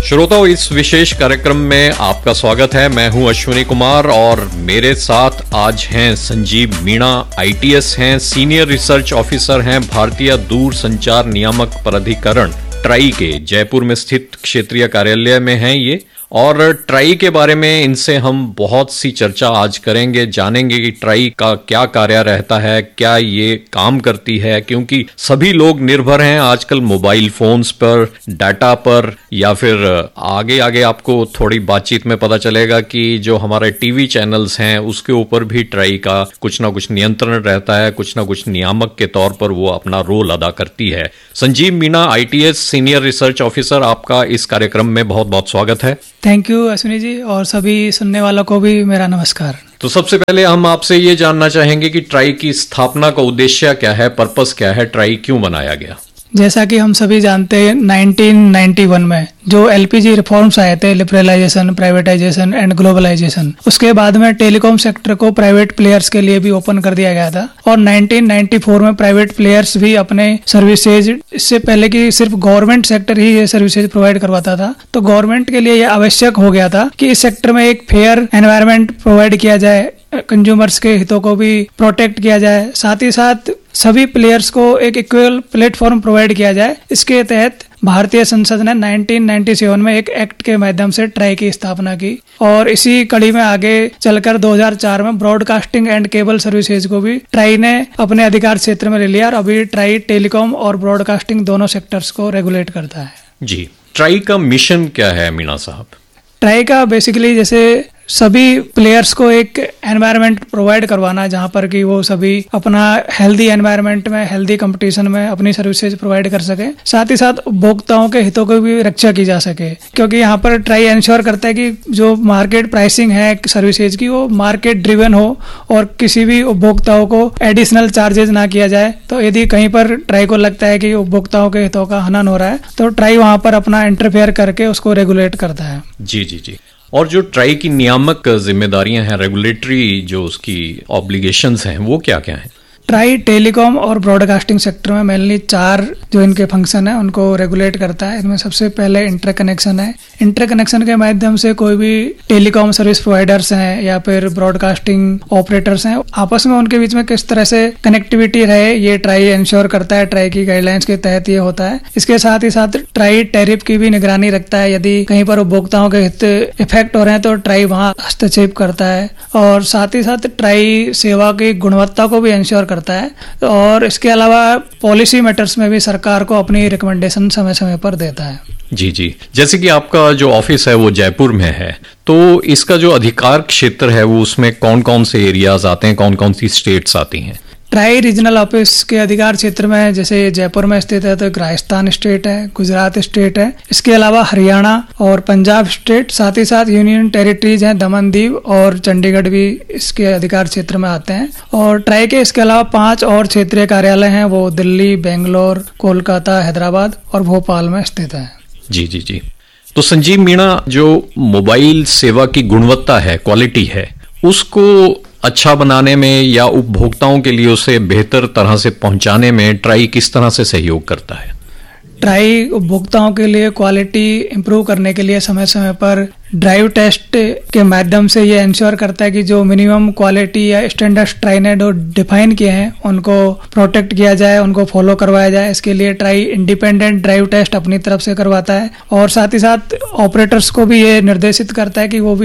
श्रोताओं, इस विशेष कार्यक्रम में आपका स्वागत है। मैं हूं अश्विनी कुमार और मेरे साथ आज हैं संजीव मीणा। आईटीएस हैं, सीनियर रिसर्च ऑफिसर हैं, भारतीय दूर संचार नियामक प्राधिकरण ट्राई के जयपुर में स्थित क्षेत्रीय कार्यालय में हैं ये। और ट्राई के बारे में इनसे हम बहुत सी चर्चा आज करेंगे, जानेंगे कि ट्राई का क्या कार्य रहता है, क्या ये काम करती है, क्योंकि सभी लोग निर्भर हैं आजकल मोबाइल फोन्स पर, डाटा पर, या फिर आगे आगे आपको थोड़ी बातचीत में पता चलेगा कि जो हमारे टीवी चैनल्स हैं उसके ऊपर भी ट्राई का कुछ ना कुछ नियंत्रण रहता है, कुछ ना कुछ नियामक के तौर पर वो अपना रोल अदा करती है। Sanjeev Meena, ITS senior research officer, आपका इस कार्यक्रम में बहुत बहुत स्वागत है। थैंक यू अश्विनी जी, और सभी सुनने वालों को भी मेरा नमस्कार। तो सबसे पहले हम आपसे ये जानना चाहेंगे कि ट्राई की स्थापना का उद्देश्य क्या है, पर्पस क्या है, ट्राई क्यों बनाया गया? जैसा कि हम सभी जानते हैं 1991 में जो एलपीजी रिफॉर्म्स आए थे, लिबरलाइजेशन, प्राइवेटाइजेशन एंड ग्लोबलाइजेशन, उसके बाद में टेलीकॉम सेक्टर को प्राइवेट प्लेयर्स के लिए भी ओपन कर दिया गया था। और 1994 में प्राइवेट प्लेयर्स भी अपने सर्विसेज, इससे पहले कि सिर्फ गवर्नमेंट सेक्टर ही ये सर्विसेज प्रोवाइड करवाता था, तो गवर्नमेंट के लिए ये आवश्यक हो गया था कि इस सेक्टर में एक फेयर एनवायरनमेंट प्रोवाइड किया जाए, कंज्यूमर्स के हितों को भी प्रोटेक्ट किया जाए, साथ ही साथ सभी प्लेयर्स को एक इक्वल प्लेटफॉर्म प्रोवाइड किया जाए। इसके तहत भारतीय संसद ने 1997 में एक एक्ट के माध्यम से ट्राई की स्थापना की और इसी कड़ी में आगे चलकर 2004 में ब्रॉडकास्टिंग एंड केबल सर्विसेज को भी ट्राई ने अपने अधिकार क्षेत्र में ले लिया और अभी ट्राई टेलीकॉम और ब्रॉडकास्टिंग दोनों सेक्टर्स को रेगुलेट करता है। जी, ट्राई का मिशन क्या है मीणा साहब? ट्राई का बेसिकली जैसे सभी प्लेयर्स को एक एनवायरनमेंट प्रोवाइड करवाना है जहां पर कि वो सभी अपना हेल्दी एनवायरनमेंट में, हेल्दी कंपटीशन में अपनी सर्विसेज प्रोवाइड कर सके, साथ ही साथ उपभोक्ताओं के हितों को भी रक्षा की जा सके। क्योंकि यहाँ पर ट्राई इंश्योर करता है कि जो मार्केट प्राइसिंग है सर्विसेज की वो मार्केट ड्रिवन हो और किसी भी उपभोक्ताओं को एडिशनल चार्जेस ना किया जाए। तो यदि कहीं पर ट्राई को लगता है कि उपभोक्ताओं के हितों का हनन हो रहा है तो ट्राई वहां पर अपना इंटरफेयर करके उसको रेगुलेट करता है। जी जी जी। और जो ट्राई की नियामक जिम्मेदारियां हैं, रेगुलेटरी जो उसकी ऑब्लिगेशंस हैं, वो क्या क्या हैं? ट्राई टेलीकॉम और ब्रॉडकास्टिंग सेक्टर में मेनली 4 जो इनके फंक्शन है उनको रेगुलेट करता है। इनमें सबसे पहले इंटरकनेक्शन है। इंटरकनेक्शन के माध्यम से कोई भी टेलीकॉम सर्विस प्रोवाइडर्स हैं या फिर ब्रॉडकास्टिंग ऑपरेटर्स हैं, आपस में उनके बीच में किस तरह से कनेक्टिविटी रहे, ये ट्राई इंश्योर करता है। ट्राई की गाइडलाइंस के तहत ये होता है। इसके साथ ही साथ ट्राई टैरिफ की भी निगरानी रखता है। यदि कहीं पर उपभोक्ताओं के हित इफेक्ट हो रहे हैं तो ट्राई वहां हस्तक्षेप करता है। और साथ ही साथ ट्राई सेवा की गुणवत्ता को भी इंश्योर करता है। और इसके अलावा पॉलिसी मैटर्स में भी सरकार को अपनी रिकमेंडेशन समय समय पर देता है। जी जी। जैसे कि आपका जो ऑफिस है वो जयपुर में है, तो इसका जो अधिकार क्षेत्र है वो उसमें कौन कौन से एरियाज आते हैं, कौन कौन सी स्टेट्स आती हैं? ट्राई रीजनल ऑफिस के अधिकार क्षेत्र में जैसे जयपुर में स्थित है तो एक राजस्थान स्टेट है, गुजरात स्टेट है, इसके अलावा हरियाणा और पंजाब स्टेट, साथ ही साथ यूनियन टेरिटरीज हैं, दमन दीव और चंडीगढ़ भी इसके अधिकार क्षेत्र में आते हैं। और ट्राई के इसके अलावा 5 और क्षेत्रीय कार्यालय हैं, वो दिल्ली, बेंगलोर, कोलकाता, हैदराबाद और भोपाल में स्थित है। जी जी जी। तो संजीव मीणा, जो मोबाइल सेवा की गुणवत्ता है, क्वालिटी है, उसको अच्छा बनाने में या उपभोक्ताओं के लिए उसे बेहतर तरह से पहुंचाने में ट्राई किस तरह से सहयोग करता है? ट्राई उपभोक्ताओं के लिए क्वालिटी इंप्रूव करने के लिए समय समय पर ड्राइव टेस्ट के माध्यम से ये इंश्योर करता है कि जो मिनिमम क्वालिटी या स्टैंडर्ड्स ट्राई ने जो डिफाइन किए हैं उनको प्रोटेक्ट किया जाए, उनको फॉलो करवाया जाए। इसके लिए ट्राई इंडिपेंडेंट ड्राइव टेस्ट अपनी तरफ से करवाता है और साथ ही साथ ऑपरेटर्स को भी ये निर्देशित करता है कि वो भी